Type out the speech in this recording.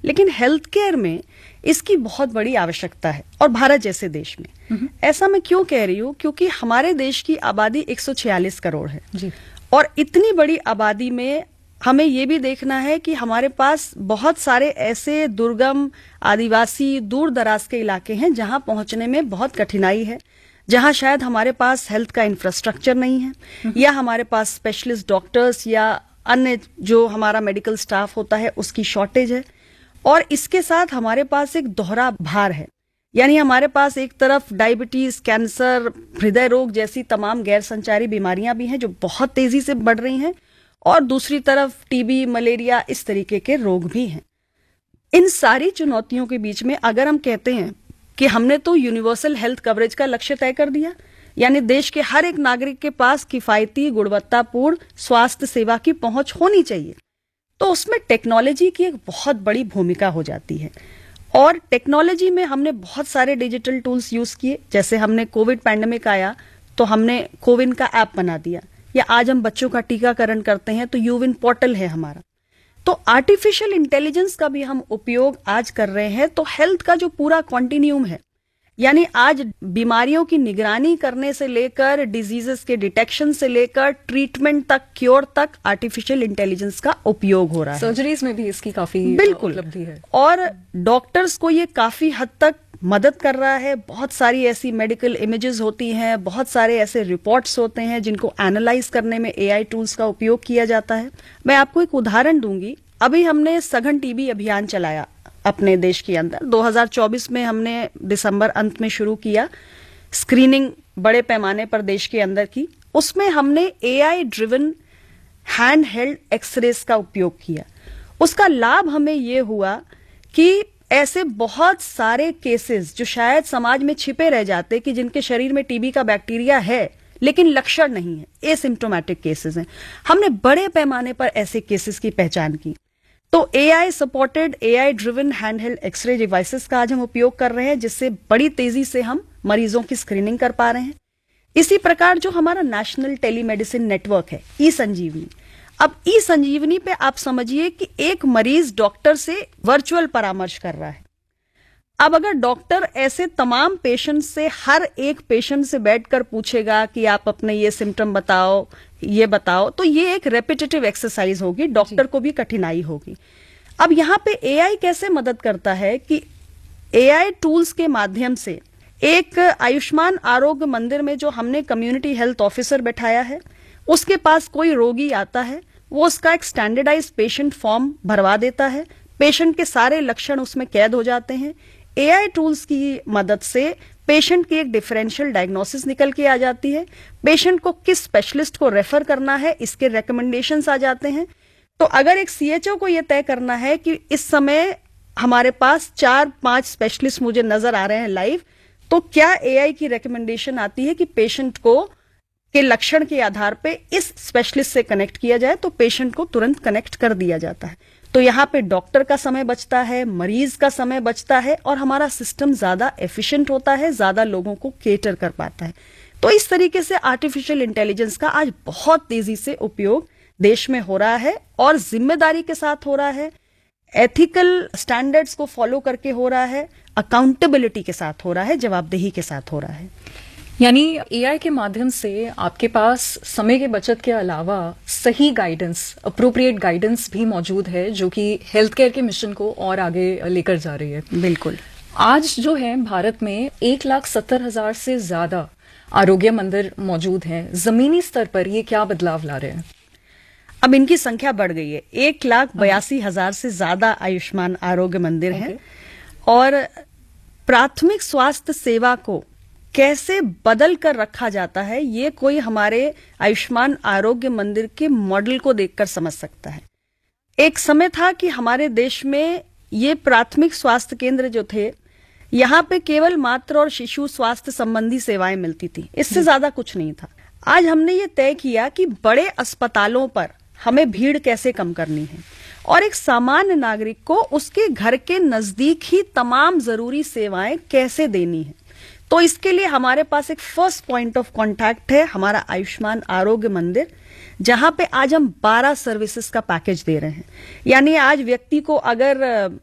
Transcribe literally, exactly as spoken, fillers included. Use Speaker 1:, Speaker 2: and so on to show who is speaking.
Speaker 1: लेकिन health care में इसकी बहुत बड़ी आवश्यकता है, और भारत जैसे देश में। ऐसा मैं क्यों कह रही हूँ, क्योंकि हमारे देश की आबादी एक सौ छियालीस करोड़ है जी। और इतनी बड़ी आबादी में हमें ये भी देखना है कि हमारे पास बहुत सारे ऐसे दुर्गम, आदिवासी, दूर दराज के इलाके हैं जहां पहुंचने में बहुत कठिनाई है, जहां शायद हमारे पास हेल्थ का इंफ्रास्ट्रक्चर नहीं है, या हमारे पास स्पेशलिस्ट डॉक्टर्स या अन्य जो हमारा मेडिकल स्टाफ होता है उसकी शॉर्टेज है। और इसके साथ हमारे पास एक दोहरा भार है, यानी हमारे पास एक तरफ डायबिटीज, कैंसर, हृदय रोग जैसी तमाम गैर संचारी बीमारियां भी हैं जो बहुत तेजी से बढ़ रही हैं, और दूसरी तरफ टीबी, मलेरिया, इस तरीके के रोग भी हैं। इन सारी चुनौतियों के बीच में अगर हम कहते हैं कि हमने तो यूनिवर्सल हेल्थ कवरेज का लक्ष्य तय कर दिया, यानी देश के हर एक नागरिक के पास किफायती, गुणवत्तापूर्ण स्वास्थ्य सेवा की पहुंच होनी चाहिए, तो उसमें टेक्नोलॉजी की एक बहुत बड़ी भूमिका हो जाती है। और टेक्नोलॉजी में हमने बहुत सारे डिजिटल टूल्स यूज किए, जैसे हमने कोविड पैंडेमिक आया तो हमने कोविन का ऐप बना दिया, या आज हम बच्चों का टीकाकरण करते हैं तो यूविन पोर्टल है हमारा। तो आर्टिफिशियल इंटेलिजेंस का भी हम उपयोग आज कर रहे हैं। तो हेल्थ का जो पूरा कॉन्टिन्यूम है, यानी आज बीमारियों की निगरानी करने से लेकर डिजीजेस के डिटेक्शन से लेकर ट्रीटमेंट तक, क्योर तक आर्टिफिशियल इंटेलिजेंस का उपयोग हो रहा है।
Speaker 2: सर्जरीज में भी इसकी काफी
Speaker 1: बिल्कुल
Speaker 2: उपलब्धि है,
Speaker 1: और डॉक्टर्स को ये काफी हद तक मदद कर रहा है। बहुत सारी ऐसी मेडिकल इमेजेस होती हैं, बहुत सारे ऐसे रिपोर्ट्स होते हैं जिनको एनालाइज करने में एआई टूल्स का उपयोग किया जाता है। मैं आपको एक उदाहरण दूंगी। अभी हमने सघन टीबी अभियान चलाया अपने देश के अंदर। दो हज़ार चौबीस में हमने दिसंबर अंत में शुरू किया स्क्रीनिंग बड़े पैमाने पर देश के अंदर की। उसमें हमने AI driven hand held X-rays का उपयोग किया। उसका लाभ हमें यह हुआ कि ऐसे बहुत सारे केसेस जो शायद समाज में छिपे रह जाते, कि जिनके शरीर में टीबी का बैक्टीरिया है लेकिन लक्षण नहीं है, एसिम्प्टोमेटिक केसेस हैं, हमने बड़े पैमाने पर ऐसे केसेस की पहचान की। तो AI supported, AI driven handheld x ray devices का आज हम उपयोग कर रहे हैं, जिससे बड़ी तेजी से हम मरीजों की स्क्रीनिंग कर पा रहे हैं। इसी प्रकार जो हमारा नेशनल टेलीमेडिसिन नेटवर्क है, ई संजीवनी, अब ई संजीवनी पे आप समझिए कि एक मरीज डॉक्टर से वर्चुअल परामर्श कर रहा है। अब अगर डॉक्टर ऐसे तमाम पेशेंट से, हर एक पेशेंट से बैठकर पूछेगा कि आप अपने ये सिम्टम बताओ, ये बताओ, तो ये एक रेपिटेटिव एक्सरसाइज होगी, डॉक्टर को भी कठिनाई होगी। अब यहाँ पे एआई कैसे मदद करता है कि एआई टूल्स के माध्यम से एक आयुष्मान आरोग्य मंदिर में जो हमने कम्युनिटी हेल्थ ऑफिसर बैठाया है, उसके पास कोई रोगी आता है, वो उसका एक स्टैंडर्डाइज पेशेंट फॉर्म भरवा देता है, पेशेंट के सारे लक्षण उसमें कैद हो जाते हैं। एआई टूल्स की मदद से पेशेंट की एक डिफरेंशियल डायग्नोसिस निकल के आ जाती है, पेशेंट को किस स्पेशलिस्ट को रेफर करना है इसके रिकमेंडेशंस आ जाते हैं। तो अगर एक सीएचओ को यह तय करना है कि इस समय हमारे पास चार पांच स्पेशलिस्ट मुझे नजर आ रहे हैं लाइव, तो क्या एआई की रिकमेंडेशन आती है कि पेशेंट को के लक्षण के आधार पे इस स्पेशलिस्ट से कनेक्ट किया जाए, तो पेशेंट को तुरंत कनेक्ट कर दिया जाता है। तो यहाँ पे डॉक्टर का समय बचता है, मरीज का समय बचता है, और हमारा सिस्टम ज्यादा एफिशिएंट होता है, ज्यादा लोगों को केटर कर पाता है। तो इस तरीके से आर्टिफिशियल इंटेलिजेंस का आज बहुत तेजी से उपयोग देश में हो रहा है, और जिम्मेदारी के साथ हो रहा है, एथिकल स्टैंडर्ड्स को फॉलो करके हो रहा है, अकाउंटेबिलिटी के साथ हो रहा है, जवाबदेही के साथ हो रहा है।
Speaker 2: यानी एआई के माध्यम से आपके पास समय के बचत के अलावा सही गाइडेंस, अप्रोप्रिएट गाइडेंस भी मौजूद है, जो कि हेल्थ केयर के मिशन को और आगे लेकर जा रही है।
Speaker 1: बिल्कुल।
Speaker 2: आज जो है भारत में एक लाख सत्तर हजार से ज्यादा आरोग्य मंदिर मौजूद हैं। जमीनी स्तर पर ये क्या बदलाव ला रहे हैं?
Speaker 1: अब इनकी संख्या बढ़ गई है, एक लाख बयासी हजार से ज्यादा आयुष्मान आरोग्य मंदिर हैं। और प्राथमिक स्वास्थ्य सेवा को कैसे बदल कर रखा जाता है, ये कोई हमारे आयुष्मान आरोग्य मंदिर के मॉडल को देखकर समझ सकता है। एक समय था कि हमारे देश में ये प्राथमिक स्वास्थ्य केंद्र जो थे, यहाँ पे केवल मातृ और शिशु स्वास्थ्य संबंधी सेवाएं मिलती थी, इससे ज्यादा कुछ नहीं था। आज हमने ये तय किया कि बड़े अस्पतालों पर हमें भीड़ कैसे कम करनी है, और एक सामान्य नागरिक को उसके घर के नजदीक ही तमाम जरूरी सेवाएं कैसे देनी है। तो इसके लिए हमारे पास एक फर्स्ट पॉइंट ऑफ कांटेक्ट है हमारा आयुष्मान आरोग्य मंदिर, जहां पे आज हम बारह सर्विसेज का पैकेज दे रहे हैं। यानी आज व्यक्ति को अगर